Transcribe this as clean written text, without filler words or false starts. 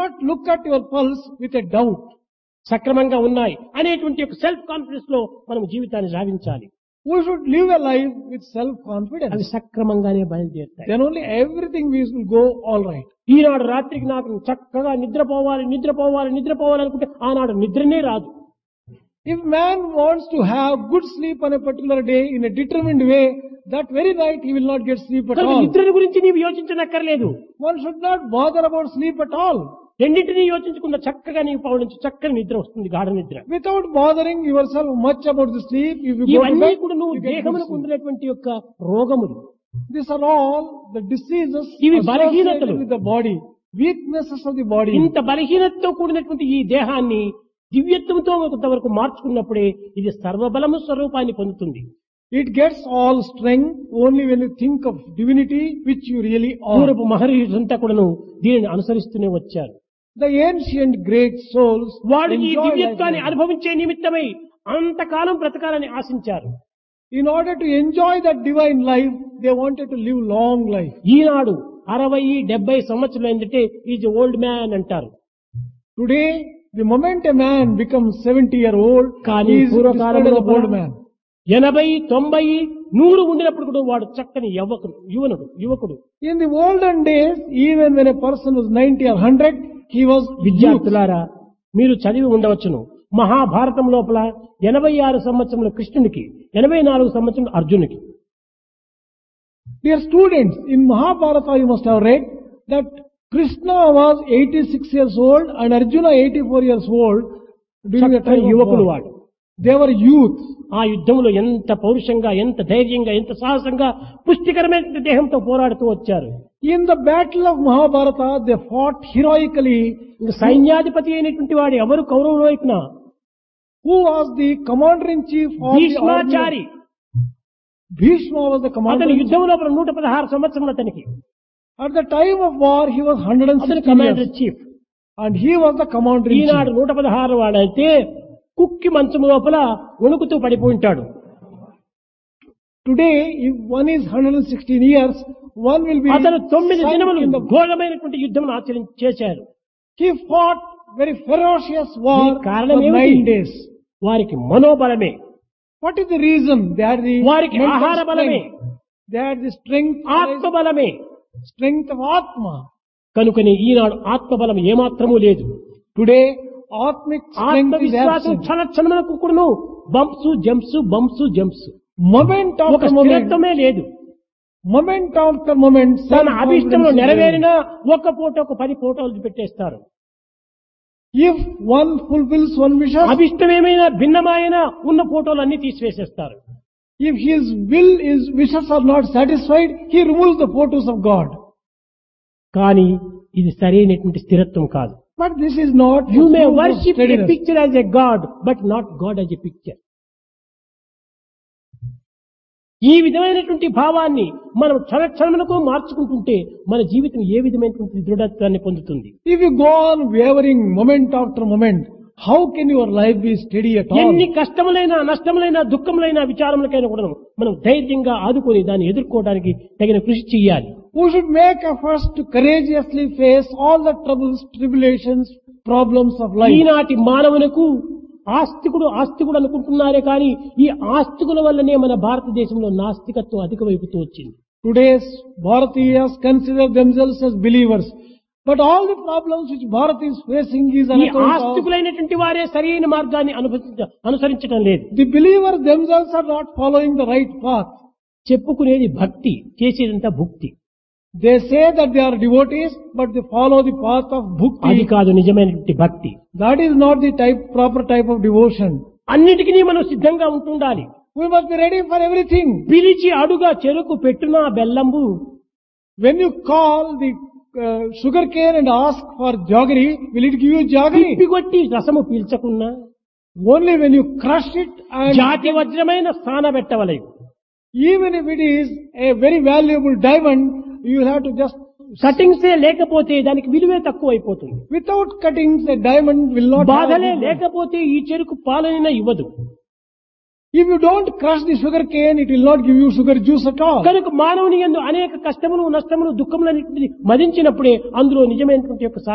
not look at your pulse with a doubt. సక్రమంగా ఉన్నాయి అనేటువంటి ఒక సెల్ఫ్ కాన్ఫిడెన్స్ లో మనం జీవితాన్ని సాగించాలి. We should live a life with అవి self-confidence. సక్రమంగానే బయలుదేరుతాయి. Then only everything will go all right. ఈనాడు రాత్రికి నాకు చక్కగా నిద్రపోవాలి అనుకుంటే ఆనాడు నిద్రనే రాదు. If man wants to have good sleep on a particular day in a determined way, that very night he will not get sleep at కనుక all. నిద్రని గురించి నీవు యోచించనక్కర్లేదు. One should not bother about sleep at all. రెండింటినీ యోచించకుండా చక్కగా నీవు పవడించి చక్కని నిద్ర వస్తుంది, గాఢ నిద్ర. Without bothering yourself much about the sleep, if you go to ఇవన్నీ bed, కూడా నువ్వు you get good దేహమునకు sleep. ఉండినటువంటి యొక్క రోగములు. These are all the diseases ఇవి associated బలహీనతలు. with the body, weaknesses of the body. ఇంత బలహీనతతో కూడినటువంటి ఈ దేహాన్ని దివ్యత్వంతో కొంతవరకు మార్చుకున్నప్పుడే ఇది సర్వబలము స్వరూపాన్ని పొందుతుంది. It gets all strength only when you think of divinity, which you really are. పూర్వపు మహర్షులంతా కూడాను దీనిని అనుసరిస్తూనే వచ్చారు. The ancient great souls వాడు ఈ enjoy దివ్యత్వాన్ని life. అనుభవించే నిమిత్తమై అంతకాలం బ్రతకాలని ఆశించారు. In order to enjoy that divine life, they wanted to live long life. ఈనాడు 60-70 సంవత్సరాలు ఏంటంటే ఈజ్ ఓల్డ్ మ్యాన్ అంటారు. Today, the moment a man becomes 70-year-old, కానీ he is described as పూర్వకాలంలో an old man. 80, 90, 100 ఉండినప్పుడు కూడా వాడు చక్కని యువకుడు. In the olden days, even when a person was 90 or 100, he was youth. విద్యార్థులారా, మీరు చదివి ఉండవచ్చును. మహాభారతం లోపల 86 సంవత్సరముల కృష్ణునికి, 84 సంవత్సరం అర్జునునికి. Dear students, in Mahabharata you must have read that Krishna was 86 years old and Arjuna 84 years old during the time of యువకులు war. వాడు. They were youth. ఆ యుద్ధంలో ఎంత పౌరుషంగా, ఎంత ధైర్యంగా, ఎంత సాహసంగా, పుష్టికరమైన దేహంతో పోరాడుతూ వచ్చారు. In the battle of Mahabharata, they fought heroically. ఇంక సైన్యాధిపతి అయినటువంటి వాడు ఎవరు కౌరవుల వైపున? Who was the commander-in-chief of the army? Bhishmachari. Bhishma was the అతని commander-in-chief. యుద్ధం లోపల 116 సంవత్సరం అతనికి. At the time of war, he was అతని 160 commander years. Chief. And he was the commander-in-chief. ఈనాడు 116 వాడైతే కుక్కి మంచం లోపల వణుకుతూ పడిపోయింటాడు. Today, if one is 116 years, one will be అతను 9 sunk దినములు in the... ఘోరమైనటువంటి యుద్ధం చేశారు. He fought very ferocious war దీనికి for కారణం 9 ఏమిటి? days. వారికి మనోబలమే, What is the reason? They had the వారికి mental ఆహార బలమే, strength. They had the ఆత్మబలమే. strength of Atma. కనుకని ఈనాడు ఆత్మబలం ఏమాత్రమూ లేదు. Today, Atmic strength is ఆత్మవిశ్వాసం absent. క్షణములకు కూడాను బంప్స్ జంప్స్. Moment ఒక after moment, స్థిరత్వమే లేదు. moment after moment, తన అభిష్టంలో self-confidence is నెరవేరినా ఒక ఫోటోకు 10 ఫోటోలు పెట్టేస్తారు. there. If one fulfills one wish, అభిష్టం ఏమైనా భిన్నమైన ఉన్న ఫోటోలు అన్ని తీసివేసేస్తారు. if his wishes are not satisfied, he removes the photos of God. కానీ ఇది సరైనటువంటి స్థిరత్వం కాదు. But this is not you the May proof of worship a steadiness. Picture as a God but not God as a picture. ఈ విధమైనటువంటి భావాన్ని మనం క్షణములకు మార్చుకుంటుంటే మన జీవితం ఏ విధమైనటువంటి దృఢత్వాన్ని పొందుతుంది. If you go on wavering moment after moment, how can your life be steady at all? ఎన్ని కష్టములైనా, నష్టములైనా, దుఃఖములైనా, విచారములకైనా కూడా మనం ధైర్యంగా ఆదుకొని దాన్ని ఎదుర్కోవడానికి తగిన కృషి చేయాలి. We should make efforts to courageously face all the troubles, tribulations, problems of life. ఈనాటి మానవులకు ఆస్తికుడు అనుకుంటున్నారే కానీ ఈ ఆస్తికుల వల్లనే మన భారతదేశంలో నాస్తికత్వం అధికమైపోతూ వచ్చింది. Today's Bharatiyas consider themselves as believers. But all the problems which Bharat is facing is on ఈ account of ఆస్తికులైనటువంటి వారే సరైన మార్గాన్ని అనుసరించడం లేదు. the believers themselves are not following the right path. చెప్పుకునేది భక్తి, చేసేదంతా భుక్తి. They say that they are devotees, but they follow the path of అది bhakti. కాదు నిజమైనటువంటి భక్తి. That is not the proper type of devotion. అన్నిటికీ మనం సిద్ధంగా ఉంటుండాలి. We must be ready for everything. పిలిచి అడుగా చెరుకు పెట్టునా బెల్లంబు. When you call the sugar cane and ask for jaggery, will it give you jaggery? పిప్పిగొట్టి రసము పీల్చకున్నా Only when you crush it and జాతి వజ్రమైన స్థాన పెట్టవలేదు. even if it is a very valuable diamond, you will have to just కటింగ్సే లేకపోతే దానికి విలువే తక్కువ అయిపోతుంది. without cuttings, a diamond will not have బాధలే value. లేకపోతే ఈ చెరుకు పాలైనా ఇవ్వదు. If you don't crush the sugar cane, it will not give you sugar juice at all. కనుక మానవుని యందు అనేక కష్టములు, నష్టములు, దుఃఖములు అనేటువంటిది మదించినప్పుడే అందులో నిజమైనటువంటి యొక్క